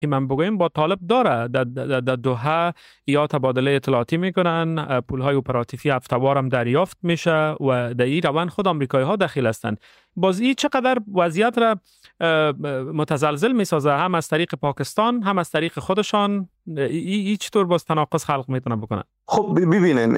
که من بگویم با طالب داره. در دوحه یا تبادله اطلاعاتی میکنن، پولهای اپراتیفی هفته‌وار هم دریافت میشه و در این روند خود آمریکایی ها دخیل هستند. باز این چقدر وضعیت را متزلزل میسازه، هم از طریق پاکستان هم از طریق خودشان. این چطور باز تناقض خلق میتونه بکنه؟ خب ببینین،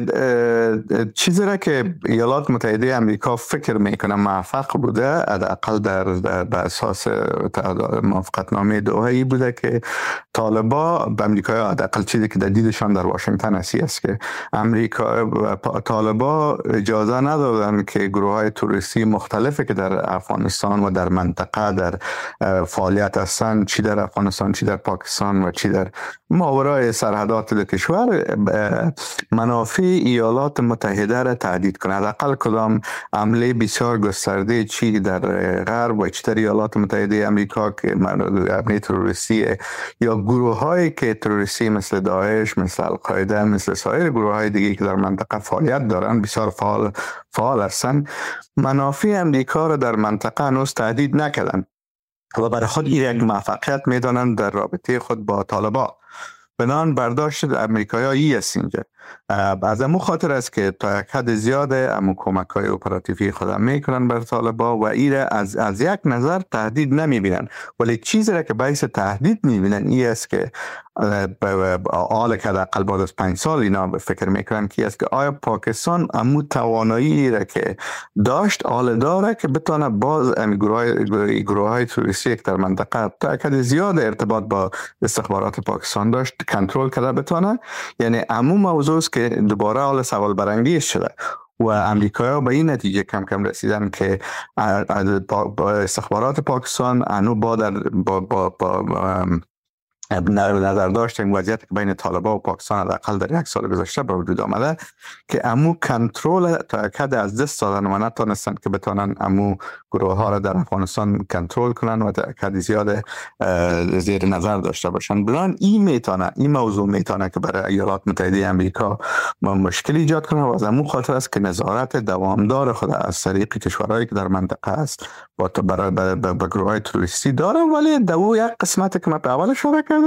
چیزی را که ایالات متحده آمریکا فکر میکنه موفق بوده، حداقل در اساس موافقتنامه دوحه بوده که طالبا به آمریکا، حداقل چیزی که در دیدشان در واشنگتن است که آمریکا و طالبا اجازه ندادن که گروه‌های تروریستی مختلفی که در افغانستان و در منطقه در فعالیت هستند، چی در افغانستان، چی در پاکستان و چی در ماورای سرحدات کشور، منافع ایالات متحده را تهدید کنند. حداقل کدام حمله بسیار گسترده چی در غرب و چی در ایالات متحده آمریکا که حمله تروریستی یا گروه‌هایی که تروریستی مثل داعش، مثل القاعده، مثل سایر گروه‌های دیگه که در منطقه فعالیت دارند، بسیار فعال هستند، منافع آمریکا را در منطقه هنوز تهدید نکردند و برای خود این یک موفقیت میدانند در رابطه خود با طالبان. بنان برداشت امریکایی است اینجا. از امو خاطر است که تا یک حد زیاد امو کمک‌های اپراتیفی خود میکنن بر طالبان و ایره از یک نظر تهدید نمیبینن، ولی چیزی را که باعث تهدید میبینن این است که حالا که حداقل بعد از 5 سال اینا فکر میکنن که است که آیا پاکستان امو توانایی را که داشت حال داره که بتونه باز گروه‌های تروریستی در منطقه تا یک حد زیاد ارتباط با استخبارات پاکستان داشت کنترل کرده بتونه. یعنی امو موضوع است که دوباره حال سوال برانگیز شده و امریکایی‌ها به این نتیجه کم کم رسیدن که با استخبارات پاکستان انو با نظر داشت این وضعیت که بین طالبان و پاکستان حداقل در 1 سال گذشته به وجود آمده که امو کنترل تا یک حد از دست دادن و نتونستن که بتونن امو گروه ها را در افغانستان کنترل کنن و تا یک حد زیاد زیر نظر داشته باشن. بنابراین این موضوع میتونه که برای ایالات متحده آمریکا مشکل ایجاد کنه و از امو خاطر است که نظارت دوامدار خود از طریق کشورهایی که در منطقه است با گروه های تروریستی داره. ولی دو یک قسمتی که من به اول اشاره کردم،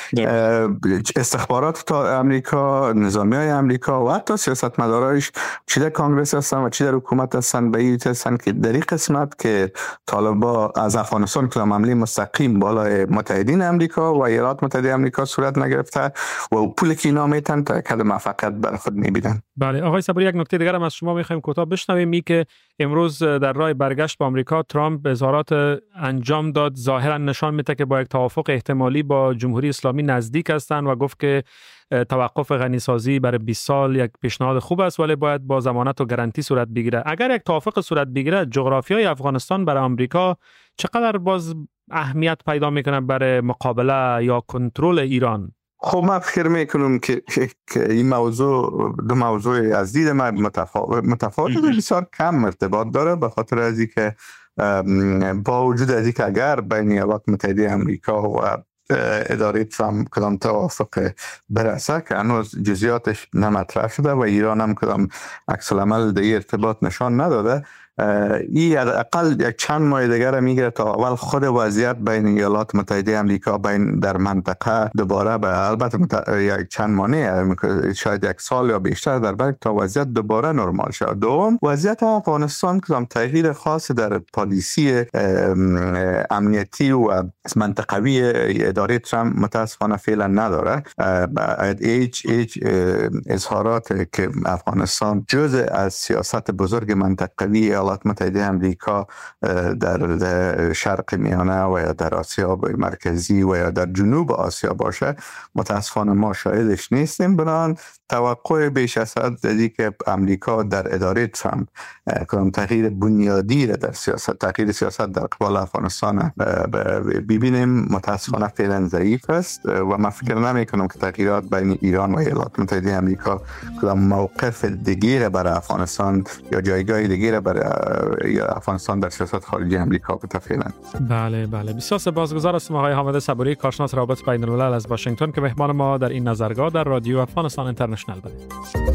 استخبارات آمریکا، نظامیای آمریکا و حتی سیاستمدارایش چی در کانگرس هستن و چی در حکومت هستن به این هستن که در این قسمت که طالبان از افغانستان که حمله مستقیم بالای متحدین آمریکا و ایالات متحده آمریکا صورت نگرفته و پول که اینا میتن تا یک حد موفقیت بر خود میبینن. بله آقای صبوری، یک نکته دیگر هم از شما میخوایم کوتاه بشنویم، این که امروز در راه برگشت به آمریکا ترامپ اظهارات انجام داد ظاهرا نشان میده که با یک توافق احتمالی با جمهوری اسلامی نزدیک هستند و گفت که توقف غنیسازی برای 20 سال یک پیشنهاد خوب است ولی باید با ضمانت و گارانتی صورت بگیره. اگر یک توافق صورت بگیره، جغرافیای افغانستان برای آمریکا چقدر باز اهمیت پیدا میکنه برای مقابله یا کنترل ایران؟ خب من فکر میکنم که این موضوع دو موضوع از دید من متفاوت بسیار کم ارتباط داره، به خاطر از اینکه با وجود از اینکه اگر بین ایالات متحده آمریکا و اداره ترامپ کدام توافق برسه که هنوز جزئیاتش نمطرح شده و ایران هم کدام عکس العمل در ارتباط نشان نداده، این اقل یک چند ماه دیگر میگیره تا اول خود وضعیت بین ایالات متحده آمریکا بین در منطقه دوباره به البته یک چند ماه شاید 1 سال یا بیشتر در بعد تا وضعیت دوباره نرمال شود. دوم، وضعیت افغانستان کدام تغییر خاص در پالیسی امنیتی و منطقوی اداره ترامپ متاسفانه فعلا نداره. هیچ اظهارات که افغانستان جزء از سیاست بزرگ منطقوی ایالات متحده آمریکا در شرق میانه و یا در آسیا مرکزی و یا در جنوب آسیا باشه متاسفانه ما شاهدش نیستیم. بنابراین توقع بیش از حد دیدی که امریکا در اداره ترامپ کدام تغییر بنیادی در تغییر سیاست در قبال افغانستان ببینیم متاسفانه فعلا ضعیف است و من فکر نمی کنم که تغییرات بین ایران و ایالات متحده آمریکا کدام موقف دیگه برای افغانستان یا جایگاه دیگه برای افغانستان در سیاست خارجی آمریکا بده فعلا. بله بسیار سپاسگزار هستم آقای حامد صبوری، کارشناس روابط بین الملل از واشنگتن که مهمان ما در این نظرگاه در رادیو افغانستان اینترنشنال بود.